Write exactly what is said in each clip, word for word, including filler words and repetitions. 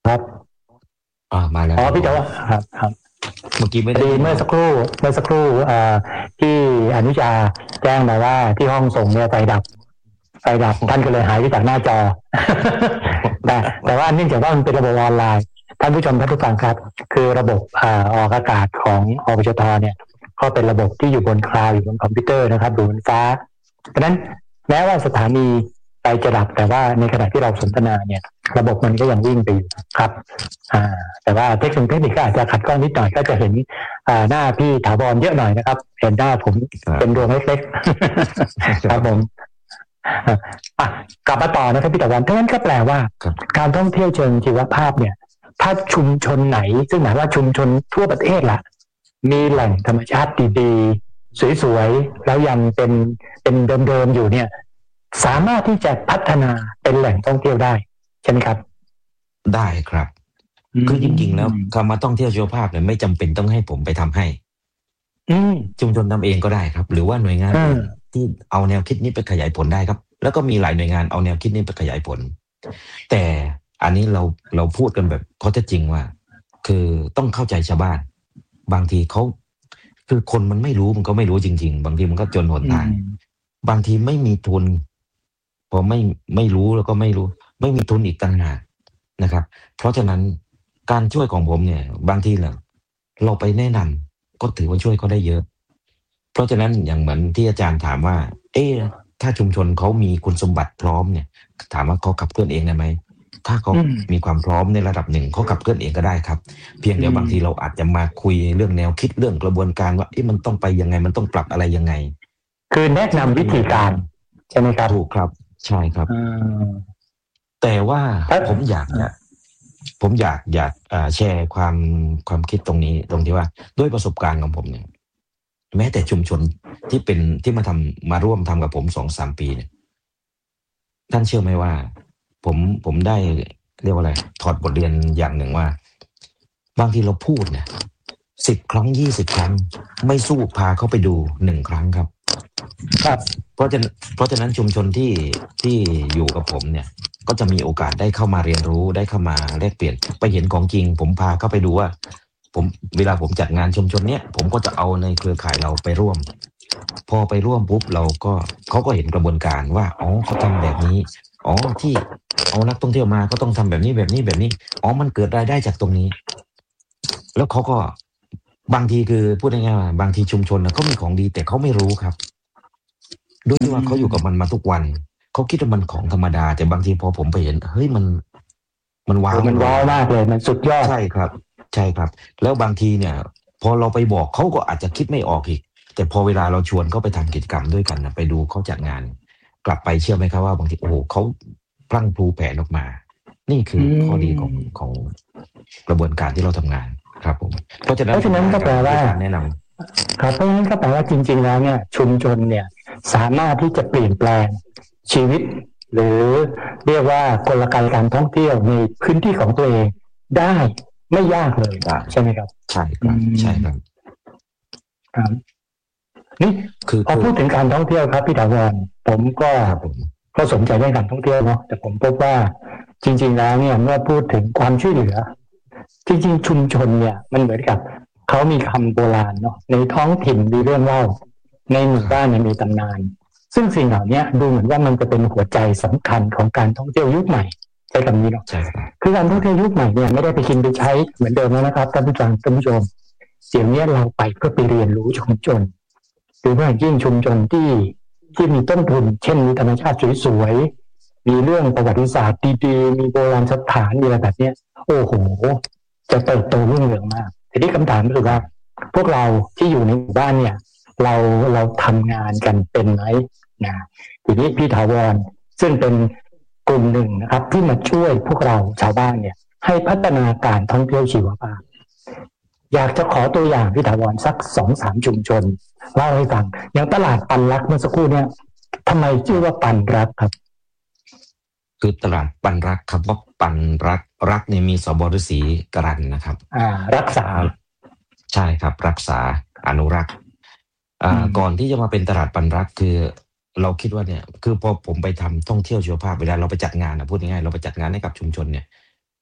ครับอ่ามาแล้วอ๋อครับผมพี่จะว่าครับครับเมื่อกี้ไม่ได้ดียินครับเมื่อสักครู่เมื่อสักครู่เอ่อที่อนุชาแจ้งมาว่าที่ห้องส่งเนี่ยไฟดับไฟดับท่านก็เลยหายไปจากหน้าจออ๋อแต่แต่ว่าเนื่องจากว่ามันเป็นระบบออนไลน์ท่านผู้ชมท่านผู้ฟังครับคือระบบอ่าออกอากาศของอปชทเนี่ยก็เป็นระบบที่อยู่บนคลาวด์อยู่บนคอมพิวเตอร์นะครับอยู่บนฟ้าเพราะฉะนั้นแม้ว่าสถานีไฟจะดับแต่ว่าในขณะที่เราสนทนาเนี่ยระบบมันก็ยังวิ่งไปอยู่ครับอ่าแต่ว่าเทคนิคเทคนิคก็อาจจะขัดข้องนิดหน่อยก็จะเห็นอ่าหน้าพี่ถาวรเยอะหน่อยนะครับเห็นหน้าผมครับเป็นดวงเล็กๆคครัรับผมบอ่ะกลับมาต่อนะครับพี่ตะวันทั้างนั้นก็แปลว่าครับการท่องเที่ยวเชิงชีวภาพเนี่ยถ้าชุมชนไหนซึ่งหมายว่าชุมชนทั่วประเทศละมีแหล่งธรรมชาติดีๆสวยๆแล้วยังเป็นเป็นเดิมๆอยู่เนี่ยสามารถที่จะพัฒนาเป็นแหล่งท่องเที่ยวได้ใช่ไหมครับได้ครับคือจริงๆแล้วคำว่าท่องเที่ยวชีวภาพเนี่ยไม่จำเป็นต้องให้ผมไปทำให้อืมชุมชนทำเองก็ได้ครับหรือว่าหน่วยงานอืมอื่นที่เอาแนวคิดนี้ไปขยายผลได้ครับแล้วก็มีหลายหน่วยงานเอาแนวคิดนี้ไปขยายผลแต่อันนี้เราเราพูดกันแบบข้อเท็จจริงว่า คือต้องเข้าใจชาวบ้านบางทีเขาคือคนมันไม่รู้มันก็ไม่รู้จริงๆบางทีมันก็จนหนอืทางมบางทีไม่มีทุนพอไม่ไม่รู้แล้วก็ไม่รู้ไม่มีทุนอีกต่างหากนะครับ เพราะฉะนั้นการช่วยของผมเนี่ยบางทีเนี่ยเราไปแนะนำก็ถือว่าช่วยเขาได้เยอะ เพราะฉะนั้นอย่างเหมือนที่อาจารย์ถามว่า เอ๊ะถ้าชุมชนเขามีคุณสมบัติพร้อมเนี่ยถามว่าเขาขับเคลื่อนเองได้ไหมถ้าเขาอืมมีความพร้อมในระดับหนึ่งเขาขับเคลื่อนเองก็ได้ครับเพียงเดียวบางทีเราอาจจะมาคุยเรื่องแนวคิดเรื่องกระบวนการว่าเอ๊ะมันต้องไปยังไงมันต้องปรับอะไรยังไงคือแนะซึ่งนำวิธีการใช่ไหมครับถูกครับใช่ครับอืมแต่ว่าถ้าผมอยากจะผมอยากอยากอ่าแชร์ความความคิดตรงนี้ตรงที่ว่าด้วยประสบการณ์ของผมเนี่ยแม้แต่ชุมชนที่เป็นที่มาทำมาร่วมทำกับผมสองสามปีเนี่ยท่านเชื่อไหมว่าผมผมได้เรียกว่าอะไรถอดบทเรียนอย่างหนึ่งว่าบางทีเราพูดเนี่ยสิบครั้งยี่สิบครั้งไม่สู้พาเขาไปดูหนึ่งครั้งครับครับเพราะฉะนั้นเพราะฉะนั้นชุมชนที่ที่อยู่กับผมเนี่ยก็จะมีโอกาสได้เข้ามาเรียนรู้ได้เข้ามาแลกเปลี่ยนไปเห็นของจริงผมพาเข้าไปดูว่าผมเวลาผมจัดงานชุมชนเนี้ยผมก็จะเอาในเครือข่ายเราไปร่วมพอไปร่วมปุ๊บเราก็เขาก็เห็นกระบวนการว่าอ๋อเขาทำแบบนี้อ๋อที่เอานักท่องเที่ยวมาก็ต้องทำแบบนี้แบบนี้แบบนี้อ๋อมันเกิดรายได้จากตรงนี้แล้วเขาก็บางทีคือพูดง่ายๆว่าบางทีชุมชนนะเขามีของดีแต่เขาไม่รู้ครับ ด้วยที่ว่าเขาอยู่กับมันมาทุกวันเขาคิดว่ามันของธรรมดาแต่บางทีพอผมไปเห็นเฮ้ยมันมันว้าโอ้วมันว้าวมากเลยมันสุดยอดใช่ครับใช่ครับแล้วบางทีเนี่ยพอเราไปบอกเขาก็อาจจะคิดไม่ออกอีกแต่พอเวลาเราชวนเขาไปทำกิจกรรมด้วยกันนะไปดูเขาจัดงาน กลับไปเชื่อไหมครับว่าบางทีโอ้โหเขาพลั่งพลูแผนออกมา นี่คือือข้อดีของมของกระบวนการที่เราทำงานครับผมเพราะฉะนั้นเพราะฉะนั้นก็แปลว่าด้วยการแนะนครับเพราะฉะนั้นก็แปลว่าจริงๆแล้วเนี่ยชุมชนเนี่ยสามารถที่จะเปลี่ยนแปลงชีวิตหรือเรียกว่ากลไกการท่องเที่ยวในพื้นที่ของตัวเองได้ไม่ยากเลยำได้ใช่ไหมครับใช่คอืรับใช่มครับครับนี่คือคือพอพูดถึงการท่องเที่ยวครับพี่ถาวรผมก็ครับผมก็สนใจเรื่องการท่องเที่ยวเนาะแต่ผมพบว่าจริงๆแล้วเนี่ยเมื่อพูดถึงความช่วยเหลือจริงๆชุมชนเนี่ยมันเหมือนกับเขามีคำโบราณเนาะในท้องถิ่นมีเรื่องเล่าในหมู่บ้านเนี่ยมีตำนานซึ่งสิ่งเหล่านี้ดูเหมือนว่ามันจะเป็นหัวใจสำคัญของการท่องเที่ยวยุคใหม่ใช้คำนี้เนาะใช่ครับคือการท่องเที่ยวยุคใหม่เนี่ยไม่ได้ไปกินไปใช้เหมือนเดิมแล้วนะครับท่านผู้ฟังท่านผู้ชมเดี๋ยวนี้เราไปเพื่อไปเรียนรู้ชุมชน หรือว่ายิ่งชุมชนที่ที่มีต้นทุนเช่นมีธรรมชาติสวยๆมีเรื่องประวัติศาสตร์ดีๆมีโบราณสถานมีอะไรแบบนี้โอ้โหจะเติบโตรุ่งเรืองมากทีนี้คำถามก็คือว่าพวกเราที่อยู่ในหมู่บ้านเนี่ยเราเราทำงานกันเป็นไหมนะทีนี้พี่ถาวรซึ่งเป็นกลุ่มหนึ่งนะครับที่มาช่วยพวกเราชาวบ้านเนี่ยให้พัฒนาการท่องเที่ยวชีวภาพอยากจะขอตัวอย่างพี่ถาวรสักสองสามชุมชน เล่าให้ฟังอย่างตลาดปันรักเมื่อสักครู่เนี่ยทำไมชื่อว่าปันรักครับคือตลาดปันรักครับว่าปันรักรักเนี่ยมีสบฤษีกรันนะครับอ่ารักษาอ่าใช่ครับรักษาอนุรักษ์อ่าอืมก่อนที่จะมาเป็นตลาดปันรักคือเราคิดว่าเนี่ยคือพอผมไปทำท่องเที่ยวชีวภาพเวลาเราไปจัดงานนะพูดง่ายๆเราไปจัดงานให้กับชุมชนเนี่ย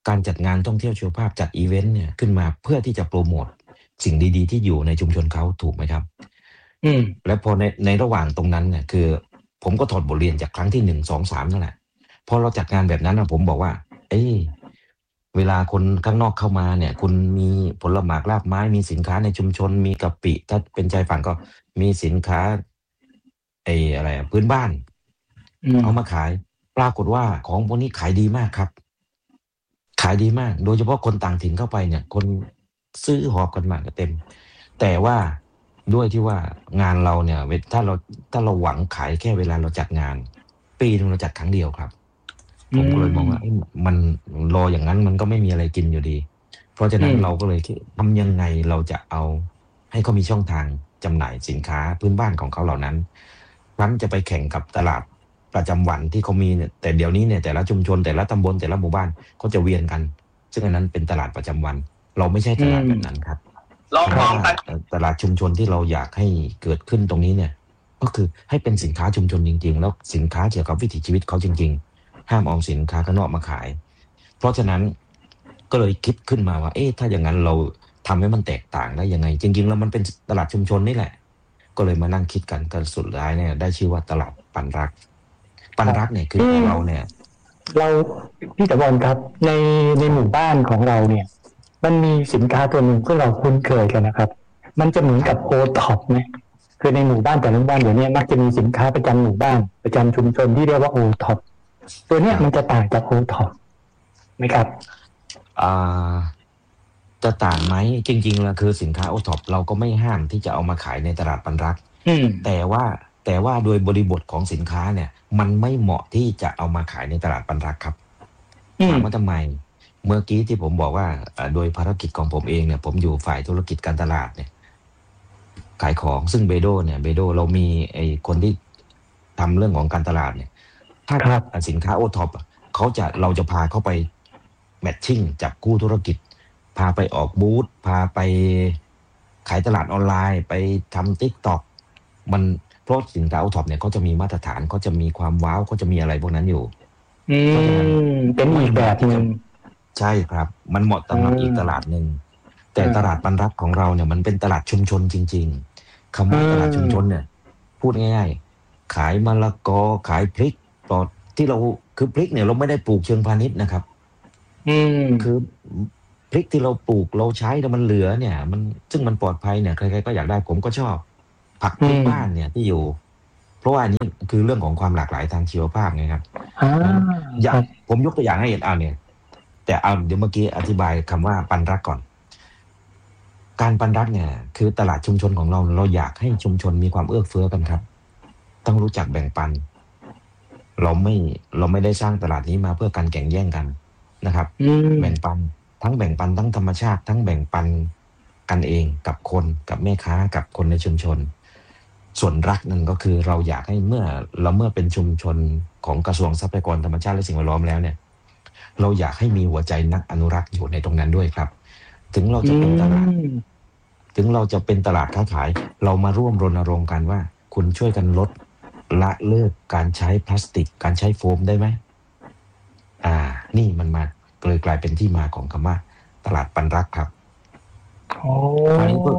การจัดงานท่องเที่ยวชีวภาพจัดอีเวนต์เนี่ยขึ้นมาเพื่อที่จะโปรโมทสิ่งดีๆที่อยู่ในชุมชนเขาถูกไหมครับอืมและพอในในระหว่างตรงนั้นเนี่ยคือผมก็ถอดบทเรียนจากครั้งที่หนึ่งสองสามนั่นแหละพอเราจัดงานแบบนั้นนะผมบอกว่า เอ้ยเวลาคนข้างนอกเข้ามาเนี่ย คุณมีผลหมากรากไม้มีสินค้าในชุมชนมีกะปิถ้าเป็นชายฝั่งก็มีสินค้าไอ้อะไรอะพื้นบ้านอืมเอามาขาย ปรากฏว่าของพวกนี้ขายดีมากครับ ขายดีมาก โดยเฉพาะคนต่างถิ่นเข้าไปเนี่ย คนซื้อหอบกันมาก็เต็ม แต่ว่าด้วยที่ว่างานเราเนี่ยเวถ้าเราถ้าเราหวังขายแค่เวลาเราจัดงาน ปีหนึงเราจัดครั้งเดียวครับอืผมก็เลยมองว่ามเอ้ยมันรออย่างนั้นมันก็ไม่มีอะไรกินอยู่ดี เพราะฉะนั้นอืมเราก็เลยคิดทำยังไงเราจะเอาให้เขามีช่องทางจำหน่ายสินค้าพื้นบ้านของเขาเหล่านั้นครั้นจะไปแข่งกับตลาดประจำวันที่เขามีเนี่ยแต่เดี๋ยวนี้เนี่ยแต่ละชุมชนแต่ละตำบลแต่ละหมู่บ้านเขาจะเวียนกัน ซึ่งอันนั้นเป็นตลาดประจำวัน เราไม่ใช่ตอืลาดมแบบนั้นครับลองคำว่าลองกันเอ่อตลาดชุมชนที่เราอยากให้เกิดขึ้นตรงนี้เนี่ย ก็คือให้เป็นสินค้าชุมชนจริงๆ แล้วสินค้าเกี่ยวกับวิถีชีวิตเขาจริงๆ ห้ามเอาสินค้าข้างนอกมาขาย เพราะฉะนั้นก็เลยคิดขึ้นมาว่า เอ๊ะถ้าอย่างนั้นเราทำให้มันแตกต่างได้ยังไง จริงๆ แล้วมันเป็นตลาดชุมชนนี่แหละ ก็เลยมานั่งคิดกันกันสุดท้ายเนี่ยได้ชื่อว่าตลาดปันรัก ปันรักเนี่ยคือของเราเนี่ยเราพี่ตะบอลครับในในหมู่บ้านของเราเนี่ย มันมีสินค้าตัวหนึ่งที่เราคุ้นเคยกันนะครับ มันจะเหมือนกับโอท็อปไหมคือในหมู่บ้านแต่ละหมู่บ้านเดี๋ยวนี้มักจะมีสินค้าประจำหมู่บ้านประจำชุมชนที่เรียกว่าโอท็อปตัวเนี้ยมันจะต่างจากโอท็อปไหมครับอ่าจะต่างไหมจริงๆแล้วคือสินค้าโอท็อปเราก็ไม่ห้ามที่จะเอามาขายในตลาดปันรักอืมแต่ว่าแต่ว่าโดยบริบทของสินค้าเนี่ย มันไม่เหมาะที่จะเอามาขายในตลาดปันรักครับอืถาม มว่าทำไม เมื่อกี้ที่ผมบอกว่าอ่าโดยภารกิจของผมเองเนี่ย ผมอยู่ฝ่ายธุรกิจการตลาดเนี่ย ขายของซึ่งเบโดเนี่ยเบโดเรามีไอ้คนที่ทำเรื่องของการตลาดเนี่ย ถ้าครับสินค้าโอท็อปเขาจะเราจะพาเขาไปแมทชิ่งจับคู่ธุรกิจ พาไปออกบูธพาไปขายตลาดออนไลน์ไปทำติ๊กต็อกมันเพราะสินค้าโอท็อปเนี่ยเขาจะมีมาตรฐานเขาจะมีความว้าวเขาจะมีอะไรพวกนั้นอยู่อืเพราะฉะนั้นมเป็นอีกแบบหนึ่งใช่ครับ มันเหมาะสำหรับอีกตลาดหนึ่ง แต่ตลาดปันรักของเราเนี่ยมันเป็นตลาดชุมชนจริง ๆคำว่าตลาดชุมชนเนี่ย พูดง่ายๆ ขายมะละกอขายพริกปลอดที่เราคือพริกเนี่ยเราไม่ได้ปลูกเชิงพาณิชย์นะครับอืมคือพริกที่เราปลูกเราใช้แล้วมันเหลือเนี่ย มันซึ่งมันปลอดภัยเนี่ยใครๆก็อยากได้ผมก็ชอบ ผักพื้นบ้านเนี่ยที่อยู่ เพราะว่าอันนี้คือเรื่องของความหลากหลายทางชีวภาพไงครับอ่าอย่าครังบผมยกตัวอย่างให้เห็นเอาเนี่ย แต่เอาเดี๋ยวเมื่อกี้อธิบายคำว่าปันรักก่อน การปันรักเนี่ย คือตลาดชุมชนของเราเราอยากให้ชุมชนมีความเอื้อเฟื้อกันครับ ต้องรู้จักแบ่งปัน เราไม่เราไม่ได้สร้างตลาดนี้มาเพื่อการแข่งแย่งกันนะครับอืมแบ่งปันทั้งแบ่งปันทั้งธรรมชาติ ทั้งแบ่งปันกันเองกับคนกับแม่ค้ากับคนในชุมชน ส่วนรักนั่นก็คือเราอยากให้เมื่อเราเมื่อเป็นชุมชนของกระทรวงทรัพยากรธรรมชาติและสิ่งแวดล้อมแล้วเนี่ย เราอยากให้มีหัวใจนักอนุรักษ์อยู่ในตรงนั้นด้วยครับ ถึงเราจะเป็นตลาด ถึงเราจะเป็นตลาดค้าขาย เรามาร่วมรณรงค์กันว่า คุณช่วยกันลดละเลิกการใช้พลาสติก การใช้โฟมได้ไหมอ่า นี่มันมาเลยกลายเป็นที่มาของคำว่า ตลาดปันรักครับโอ้คราวนี้เพื่อ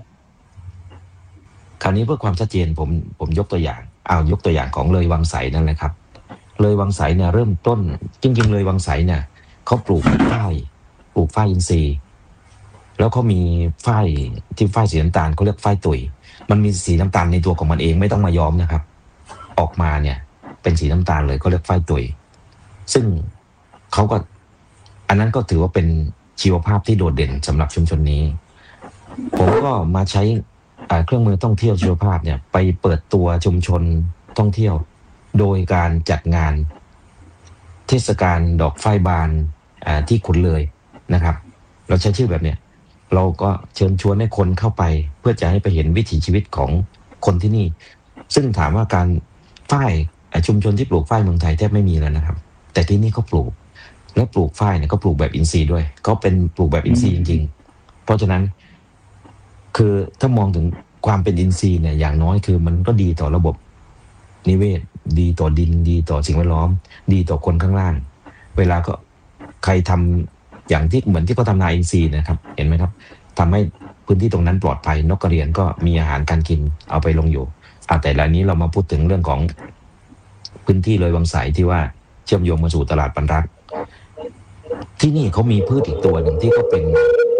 คราวนี้เพื่อความชัดเจนผมผมยกตัวอย่างอ้าวยกตัวอย่างของเลยวังไสนั่นแหละครับ เลยวังไสเนี่ยเริ่มต้นจริงๆเลยวังไสเนี่ยเขาปลูกฝ้ายปลูกฝ้ายอินทรีย์ แล้วเขามีฝ้ายที่ฝ้ายสีน้ำตาลเขาเรียกฝ้ายตุ๋ยมันมีสีน้ำตาลในตัวของมันเองไม่ต้องมาย้อมนะครับ ออกมาเนี่ย เป็นสีน้ำตาลเลยเขาเรียกฝ้ายตุ๋ยซึ่งเขาก็อันนั้นก็ถือว่าเป็นชีวภาพที่โดดเด่นสำหรับชุมชนนี้ ผมก็มาใช้เครื่องมือท่องเที่ยวชีวภาพเนี่ยไปเปิดตัวชุมชนท่องเที่ยว โดยการจัดงานเทศกาลดอกฝ้ายบานที่ขุนเลยนะครับ เราใช้ชื่อแบบเนี้ยเราก็เชิญชวนให้คนเข้าไป เพื่อจะให้ไปเห็นวิถีชีวิตของคนที่นี่ ซึ่งถามว่าการฝ้ายชุมชนที่ปลูกฝ้ายเมืองไทยแทบไม่มีแล้วนะครับ แต่ที่นี่เขาปลูกและปลูกฝ้ายเนี่ยก็ปลูกแบบอินทรีย์ด้วยเขาเป็นปลูกแบบอินทรีย์จริงๆเพราะฉะนั้นคือถ้ามองถึงความเป็นอินทรีย์เนี่ยอย่างน้อยคือมันก็ดีต่อระบบนิเวศดีต่อดินดีต่อสิ่งแวดล้อมดีต่อคนข้างล่างเวลาก็ใครทำอย่างที่เหมือนที่เขาทำนาอินทรีย์นะครับเห็นไหมครับทำให้พื้นที่ตรงนั้นปลอดภัยนกกระเรียนก็มีอาหารการกินเอาไปลงอยู่อ่ะแต่ละนี้เรามาพูดถึงเรื่องของพื้นที่เลยวังไสที่ว่าเชื่อมโยงมาสู่ตลาดปันรักที่นี่เขามีพืชอีกตัวหนึ่งที่เขาเป็น